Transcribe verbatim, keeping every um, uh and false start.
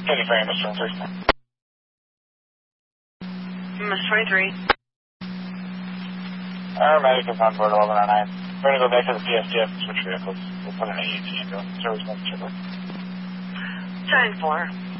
Taking for Mister twenty-three. Mister twenty-three. Aeromatic is on board eleven oh nine. We're going to go back to the P S T F and switch vehicles. We'll put an A E T into it. Service message. ten four.